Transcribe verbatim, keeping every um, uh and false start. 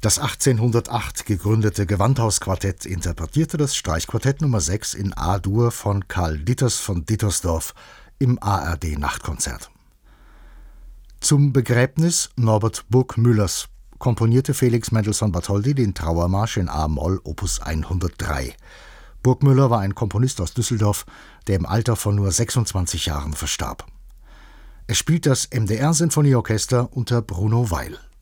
Das achtzehnhundertacht gegründete Gewandhausquartett interpretierte das Streichquartett Nummer sechs in A-Dur von Karl Ditters von Dittersdorf im A R D-Nachtkonzert. Zum Begräbnis Norbert Burgmüllers komponierte Felix Mendelssohn Bartholdy den Trauermarsch in a-Moll Opus hundertdrei. Burgmüller war ein Komponist aus Düsseldorf, der im Alter von nur sechsundzwanzig Jahren verstarb. Es spielt das M D R-Sinfonieorchester unter Bruno Weil.